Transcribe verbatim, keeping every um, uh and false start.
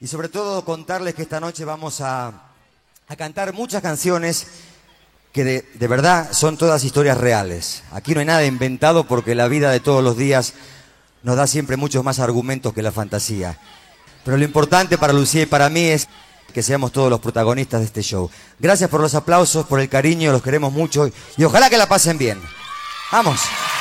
y sobre todo contarles que esta noche vamos a, a cantar muchas canciones que de, de verdad son todas historias reales. Aquí no hay nada inventado porque la vida de todos los días nos da siempre muchos más argumentos que la fantasía. Pero lo importante para Lucía y para mí es que seamos todos los protagonistas de este show. Gracias por los aplausos, por el cariño, los queremos mucho y ojalá que la pasen bien. ¡Vamos!